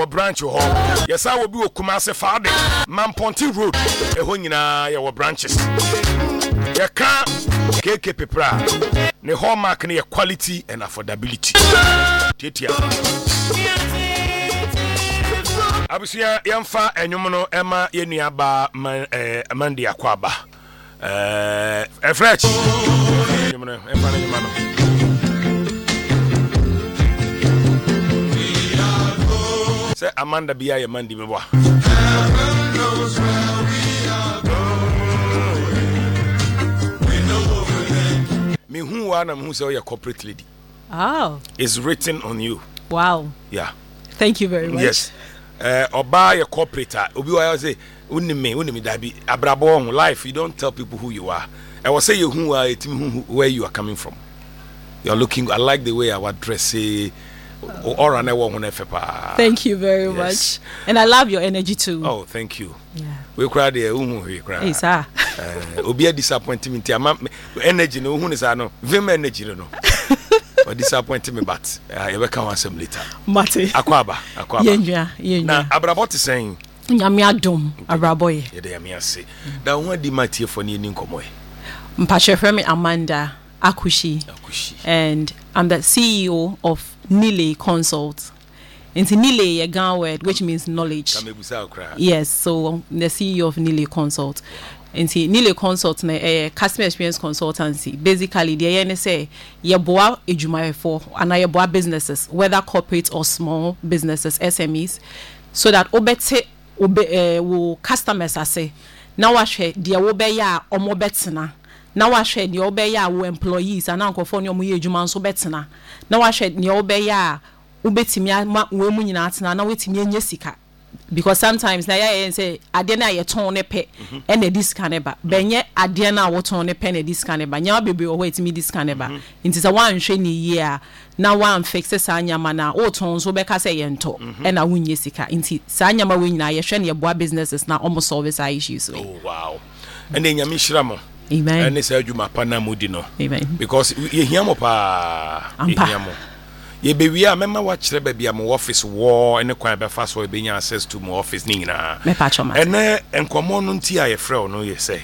branch ho. Yes, I will be Kumase Fade, Mamponti Road, a honina, your branches. You can't KK Pepra, the hallmark near quality and affordability. Titia Abusia Yamfa and Yumuno Emma Yeniaba Mandi Aquaba. Fresh. Say Amanda Bia Mandi Mewa. Me who am who say your corporate lady. Oh. It's written on you. Wow. Yeah. Thank you very much. Yes. Oba your corporate obi wa say unimi dabi abrabo on life you don't tell people who you are. I will say you who are where you are coming from. You're looking I like the way I would dress Thank you very much. And I love your energy too. Oh, thank you. Yeah. We cry there we cry. Hey sir. Obi a disappointment energy no who is no vim energy no. Or disappoint me but you will come some later. Mate. Akwaba. Yenja. Na abrabot is saying Nyame adom abraboy. Ye dey me ase. Da won di matie for ni nkomo e. Mpache frame Amanda Akushi. And I'm the CEO of Nile Consult. Into Nile a Ghana word which means knowledge. Yes, so the CEO of Nile Consult. Into Nile Consult na customer experience consultancy. Basically the ene say ye boa ejuma for and ye boa businesses whether corporate or small businesses SMEs so that obete wo customers ase na wa hwe de wo be ya omo betena na wa hwe de wo be ya wo employees and ankofo ne omo ye ejuma nso betena na wa hwe de wo be ya ubetimi wo mu nyina atena na wetimi enye sika because sometimes na ya say ade na ye ton ne pe e na discount ba benye ade na wo ton ne pe na discount ba nya bebe wo wetimi discount ba nti say wan hwe ni year na wan fix sa nyama na wo ton so be ka say ye nto e na wunye sika nti sa nyama we nyina ye hwe ne boa businesses na almost solve sa issues. Oh wow. And then nyame shiramo. Amen. And say adwuma pa na mudi no. Amen. Because ye hiamo pa. Ye hiamo. Ye be we amema wa kire ba bia mo office wo ene kwan be fa so be nya access to mo office ni nyina. Me pa choma. Ene enkomo no nti a ye frɛ no ye say.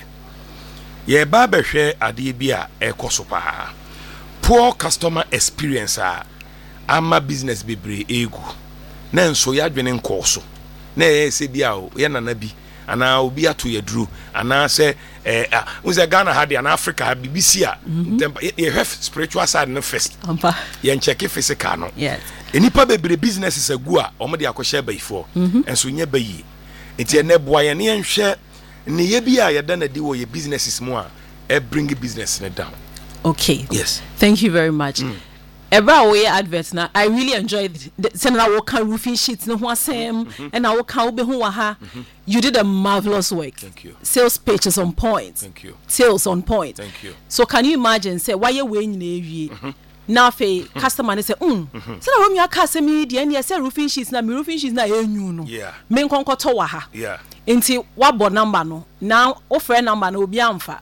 Ye ba be hwɛ ade bi a ekoso pa. Poor customer experience ama business bebre egu. Na nso ya dwene nkoso. Na ye se bia o ye nana bi ana obi ato ye duru ana se unze Ghana had an Africa BBC ye have spiritual side no first ye check physical no yes enipa bebre business is agu a omo de akɔhye bayifo enso nye bayi enti ene boa ye ne nhwɛ ne ye bia ye da na di wo ye businesses mu a bring business ne down. Okay, yes, thank you very much. Eba we advert na I really enjoyed the na wo kan roofing sheets no ho asem and na wo kan obe ho wa ha. You did a marvelous work. Thank you. Sales pitches on point. Thank you. Sales on point. Thank you. So can you imagine say why you we nyina ewie na fe customer say say na wo mi aka say me de na say roofing sheets na me roofing sheets na enyu no. Yeah. Me nkonkoto wa ha. Yeah. Enti wabo number no. Now offer number no obi amfa.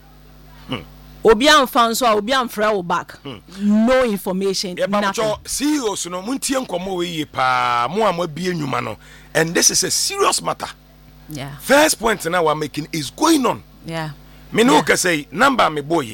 Obi amfa so obi amfra wo back. No information. Nothing. CEOs no muntie nkomo we yi pa mo amabie nwuma no. And this is a serious matter. Yeah. First point now we're making is going on. Yeah. Me no can say number me boy.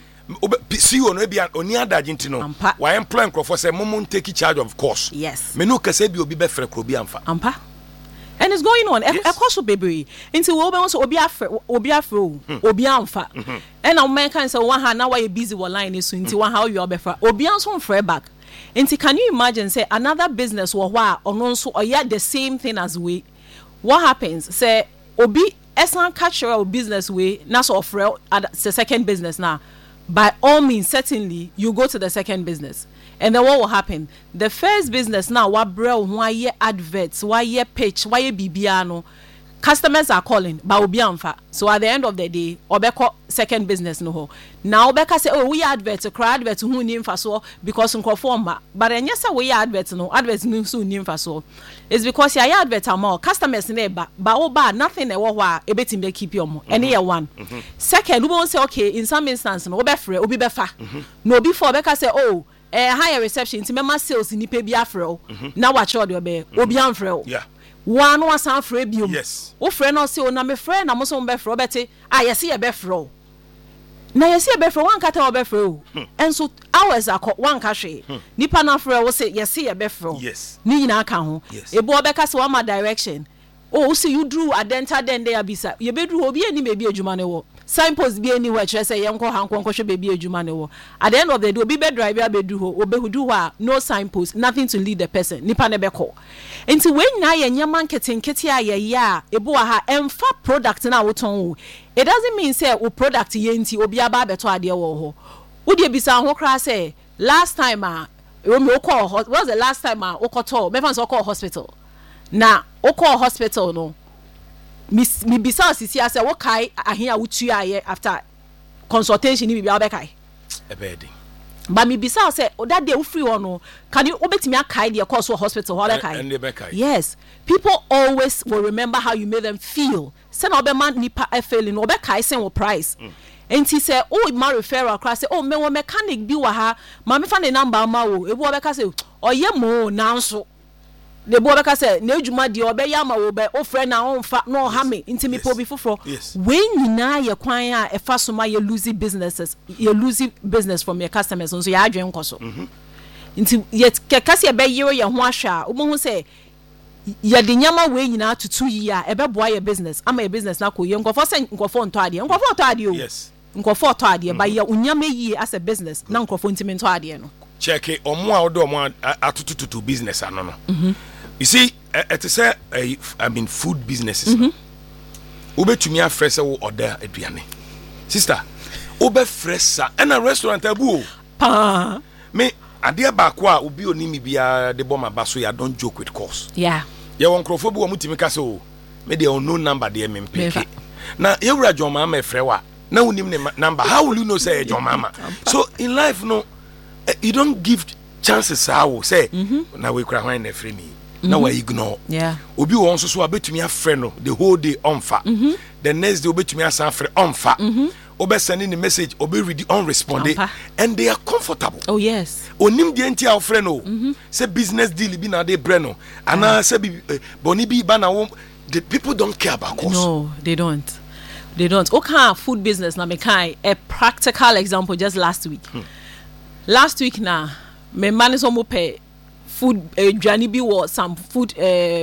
CEO no be oni adagenti no. Why employ crofo say mom take charge of course. Yes. Me no can say be obi be frɛ kro bi amfa. Ampa. And it's going on. Of course, baby. Until we also obi afro, obi amfa. And now man can say one hand now why you busy with line so into one how you are befa. Obi anso frɛ back. Until can you imagine say another business or also or yet the same thing as we. What happens? Say obi esan catch your business way na so offer at the second business now. By all means, certainly you go to the second business. And then what will happen? The first business now, what bro, why ye adverts, why ye pitch, why ye bibiano, customers are calling, but obianfa. So at the end of the day, obeko second business no ho. Now obeka say, oh, we adverts, a crowd adverts who name for so because unko forma. But then yes, we adverts no adverts no so name for so. It's because ya adverts are more customers neighbor, but oh bad nothing wa a bit in the keep your mo. Any one. Second, we won't say okay in some instances no obi befa. No before beka say oh. higher reception nti mema sales ni pe bi afrɛ na wa che ode obe obi amfrɛ o wa no asan frɛ biom wo frɛ no se o na me frɛ na mo so be frɛ obete yesi ye be frɛ o na yesi ye be frɛ wan kata obe frɛ o enso hours akɔ wan ka hwe nipa na frɛ wo se yesi ye be frɛ ni nyina aka ho ebo obeka se wa ma direction oh see you drew adenta den dey abisa ye bedru obi ani me bi adwuma ne wo signpost bi ani wo kire say yenko hanko hwe be bi adwuma ne wo at the end of the day obi be drive abedu ho obehudu ho a no signpost, nothing to lead the person nipa ne beko enti we nyina ye nyama nketenkete a ye ya ebo ha emfa product na wo ton wo. It doesn't mean say wo product ye nti obi aba beto ade wo ho wo de bisa ho kra say last time what's the last time okoto me fan so call hospital na okọ hospital no mi bisa sisi ase wo kai ahia wutu aye after consultation ni bibia obekai ebedi ba mi bisa say that day wo free one no can you obetimi akai the course hospital ho obekai. Yes, people always will remember how you made them feel. Say na obema nipa feeling no obekai sen wo price enti say oh ma referral class say oh me wo mechanic bi wa ha ma me fa ne number ma wo ebu obeka say oye mo nanso the boy beka say na edwuma de obeya ma wo be o frɛ na onfa no ha me ntimi po bi foforo when nyina ye kwan a efa so ma ye losing business from your customers so ya adwen nkoso nti ye kekase ye be yero ye ho ahwa o mo hu say ye de nyama we nyina tutu yi a ebe boa ye business ama ye business na ko ye nkofo say nkofo nto ade o nkofo to ade ba ye unyama yi as a business na nkofo ntimi nto ade no check it omo a odo omo atututu business ano no. You see, it is food businesses. Ube to me a fresh order aduane. Sister, ube fresh and a restaurant abu. Pa. Me adia bakwa ubi onimi bia de bomba baso ya don't joke with cost. Yeah. Ya won krofo bu omutimi ka so me de unknown number de me mpeke. Na yewura John Mama frewa. Na unim ne number. How will you know say John Mama? So in life no you don't give chances how say na we kra hwan na free me. Now I ignore. Yeah. Obi won so abetumi afre no the whole day onfa. The next day obetumi asan afre onfa. Obe sending the message, obe read unresponded, and they are comfortable. Oh yes. Onim de enti afre no. Say business deal bi na dey breno. Ana say boni bi ba na the people don't care about cost. No, they don't. They don't. Okay, food business na me kai a practical example just last week. Last week na me man so mo pay food journey bi was some food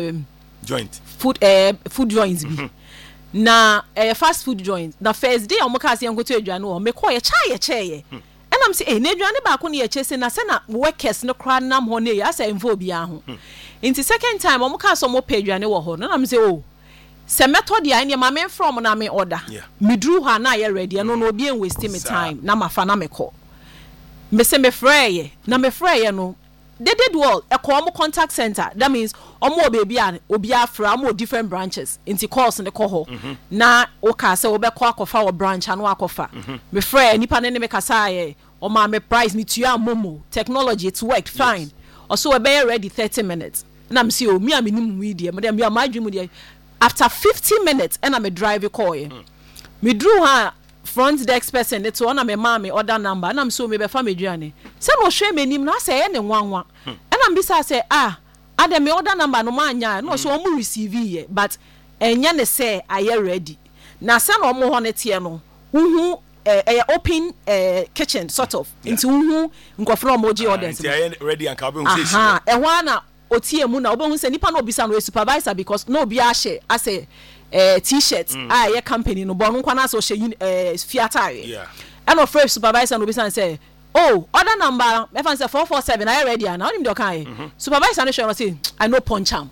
joint food joints bi na fast food joint na first day omoka se yanko to aduane o me call ye chaye and am say na aduane ba ko na ye chese na se na workers no kra nam ho na ya say mfo bia ho into second time omoka so mo pay aduane wo ho na am say oh se method ya ne ma me from na me order me dru ha na ye ready no no obi en waste me time na mafa na me call me se me frey no they did well a call contact center. That means omo baby and obi afra omo different branches into course in the coho na oka say obe kwa kofa or branch anu akofa me frɛ nipa ne me kasa ye o ma me price me to momo technology it worked fine also we be ready 30 minutes na me see o me aminim media me dem me adwum dey after 50 minutes and me drive call ye me drew her front desk person it one me mama order number and I'm so me be fa me duane say no hwe me nim na say ne nwanwa and I'm bisa say ade me order number no ma anya no so omo receive ye but enya ne say aye ready na say no omo ho ne tie no uhu open kitchen sort of into uhu nkofro omo gi orders ready and ka be hu say ehwa na otie mu na obo hu say nipa no obisa no supervisor because no obi a share as a t-shirt your company no bon nkwa na so she fiatare and of fresh supervisor no be say oh order number me fan say 447 I ready now him dey kan supervisor no show say I no punch am.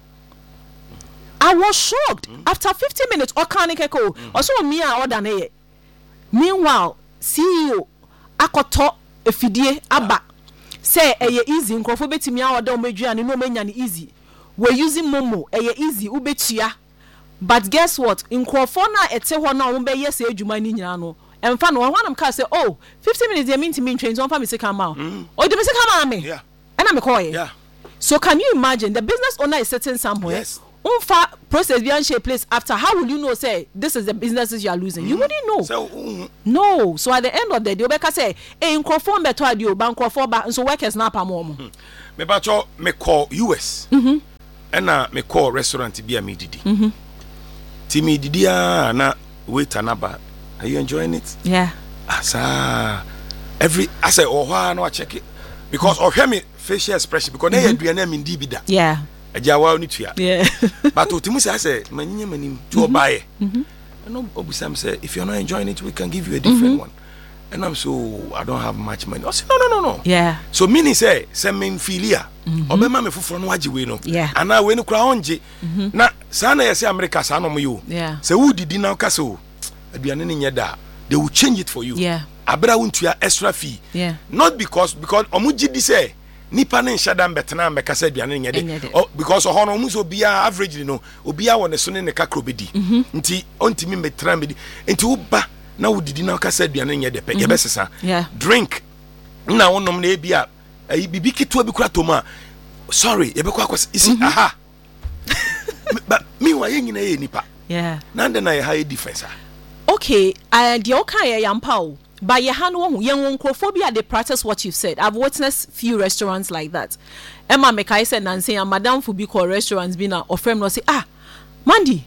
I was shocked after 50 minutes o kan keko also me a order na ye meanwhile CEO akoto efidie aba say easy nkrofo betimi a order o medua no menya ne easy we using momo easy ubetua. But guess what? In Crofona, it's a one now, yes, Jumanino, and fun one of them say, oh, 50 minutes, they mean to mean trains on family to come out. Oh, the come me. Yeah. And I'm a coy. Yeah. So can you imagine the business owner is sitting somewhere? Yes. unfa process beyond share place after. How will you know say this is the businesses you are losing? You wouldn't know. So no. So at the end of the day, Obeka say, in conform better adio, bank conform back, and so workers na pa more. Me bacho me call US. And me call restaurant be a me didi. Timi didi na wait anaba. Are you enjoying it? Yeah. Asa every I say oh no I check it because of hear me facial expression because they do na me ndi bi da. Yeah. Ajawa ni tua. Yeah. But otimu say manyanya manim to buy. And obusam say if you're not enjoying it we can give you a different one. And I'm so I don't have much money. I say no. Yeah. So meaning say me filia. Obema me fufuro no agi we no. Yeah. And now we no kura onje. Na sana yesi America sa no mo yo. Yeah. Say who didi na ka so aduane ni nyeda. They will change it for you. Yeah. Abra wuntua extra fee. Yeah. Not because omuji di say nipa ne nhada mbetena meka say aduane nyede. Because hono omu so bia average no obia won so ne kakro bedi. Nti ontimi metra bedi. Nti wo ba na wo didi na ka say aduane nyede pe ye besesa. Yeah. Drink na wonom na ebia bibi kitu abi kura toma. Sorry, ye be kwa isi aha. But me wa ye nyina ye nipa. Yeah. Nande na ye high difference. Okay, the okay yampao. But your hand young phobia they practice what you've said. I've witnessed few restaurants like that. Emma Mekai said Nancy and Madame Fubi call restaurants been or friend no say Mandy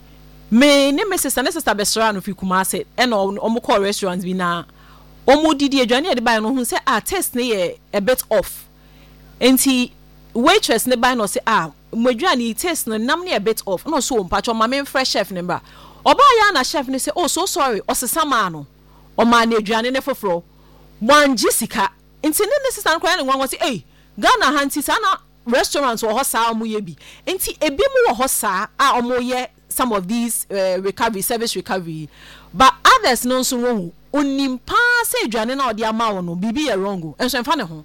me ne Mrs. and Sister restaurant if you kuma said and on call restaurants be na omo didi adwane de buy no hu say test ne a bit off. Enti waitress ne buy no say modwane test no nam ne a bit off. No so mpacho ma me fresh chef number. Oba ya na chef ne say oh so sorry osesama no o ma na aduane ne foforo wan jessica nti ne sister no kwa ne wan say eh Ghana hanti sa na restaurants wo ho sa omo ye bi nti ebi mu wo ho sa omo ye some of these recovery service recovery but others no so wo onim pa say aduane na odi ama wo no bibi ye wrong enso mfa ne ho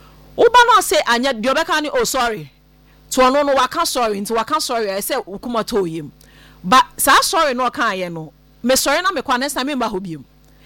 oba no say anya de obeka ni oh sorry to ono no waka sorry nti waka sorry I say ukuma to yim but sa sorry no kan ye no me sorry na me kwa next time me ba hobiem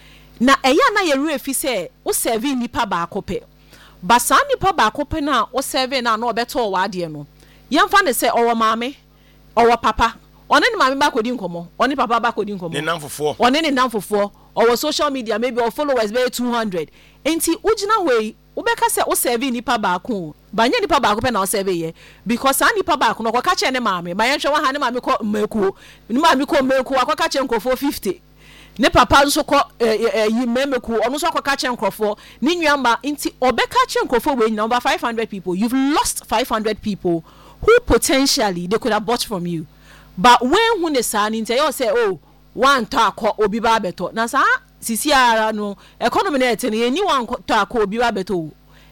na eya na ye refi say o serve nipa ba akope ba sa nipa ba akope na o serve na na obeto wa ade no yemfa ne say owo maame owo papa one ne maame ba kodi nkomo one papa ba kodi nkomo ne namfofo one ne namfofo owo social media maybe our followers be 200 enti ugina we ubeka say o serve nipa ba ko ba nya nipa ba ko pe na o serve ye because sa nipa ba ko no kwa kache ne maame ba yenhwe wa ha ne maame ko mmaku ne maame ko mmaku akwa kache nkofo 50 ne papa nso ko yi mmeku ono so akwa kache nkofo ne nwamba nti obeka kache nkofo we number 500 people you've lost 500 people who potentially they could have bought from you but when who ne sa nti you say oh one talk obi ba beto na sa sisi ara no economy na etene ye ni wan talk obi ba beto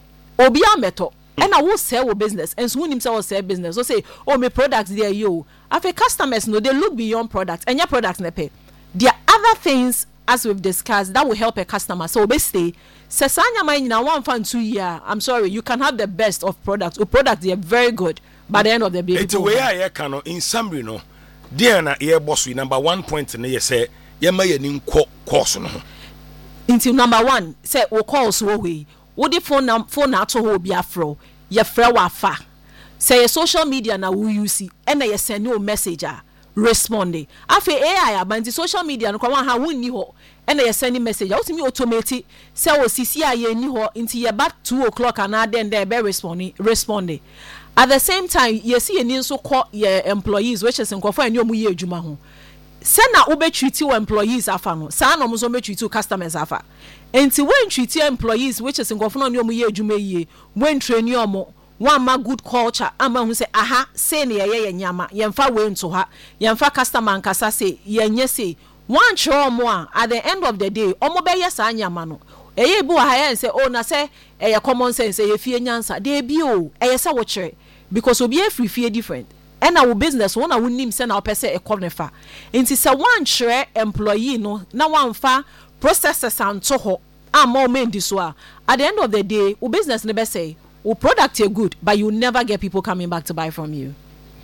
obi ameto and I will sell wo business and so nim say wo sell business so say oh me products there you afi customers no they look beyond products and your products na pay there are other things as we've discussed that will help a customer so basically say sanya man na one fan 2 year I'm sorry you can have the best of products or products they are very good by the end of the day it's way I can in summary no there na ye boss we number 1 point na ye say ye ma ye ni course no until number 1 say we call so we the phone na to ho bi afro ye frɛ wa fa say your social media na we use and you send you message responding afi AI abanti social media no kwa ha wonni ho and you send message o timi automate say o sisi aye ni ho until ye back 2 o'clock and then there be responding at the same time you see any so call your employees which is nkofo ani omu ye adwuma ho say na ube treat your employees afa no say na omu so be treat customers afa enti when treat your employees which is nkofo ani omu ye adwuma ye when train your mo one ma good culture ama hu say aha say na ye nyama yemfa we nto ha yemfa customer nkasa say yenye say one chro mo at the end of the day omo be yes anyama no eye bi wa ha say oh na say common sense ye fie nyansa dey bi o say wo kire because obi e free fie different and our business one a wonim say na opese econofa nti say one kire employee no na one fa processes anto ho ama o mendi so at the end of the day o business ne be say o product is good but you never get people coming back to buy from you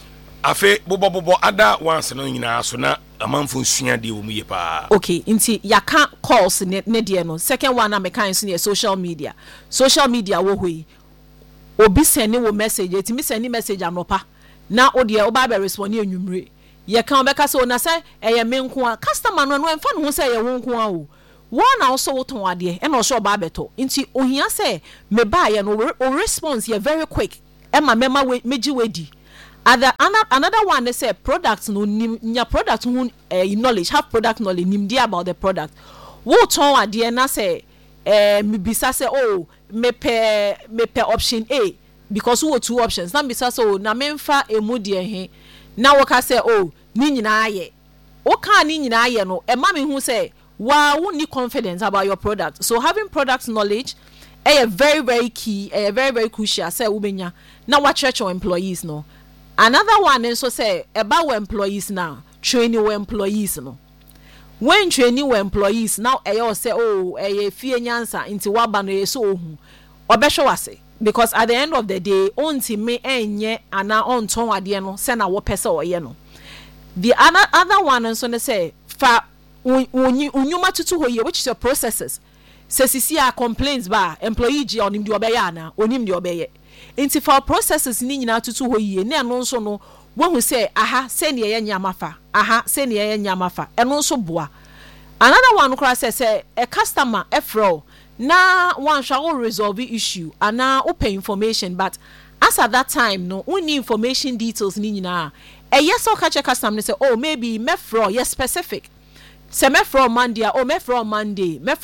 afi bobo ada once no nyina so na amanfo nsua de wo mu ye pa okay nti yaka calls ne de no second one na mekan so ne social media wo hoi obi send wo message etimi send message anopa na o de o ba be respond enwumre ye kan be ka so na say eye me nko a customer no emfa no ho say ye wo nko a o one also woton ade e na o so ba beto nti ohia say me ba ye no o response ye very quick e ma mema meji wedi another one they say products no nya product who knowledge have product knowledge nim dia about the product wo ton ade na say me bisa say oh me pe option A because we two options na bisa so na memfa emu de he na wo ka say oh ni nyina ye wo ka ni nyina ye no e ma me hu say wow you need confidence about your product. So having product knowledge is very very key, very very crucial. Say ubenya now what church your employees no. Another one is so say about employees now training your employees no. When training your employees now you say oh fie nyansa into waba no so hu obesho wase because at the end of the day onti me enye ana onton ade no say na wo pese oye no. The other one so they say fa unyuma tutu hoye which is your processes se sisi a complaints ba employee ji onim de obeye ana onim de obeye nti for processes ni nyina tutu hoye na eno nso no wohu say aha se ne ye nyamafa aha se ne ye nyamafa eno nso boa another one kra say a customer efro na one shall resolve the issue ana open information but as at that time no we need information details ni nyina yes or catch a customer say oh maybe mefro yes specific. Se me from Monday or me from Monday, me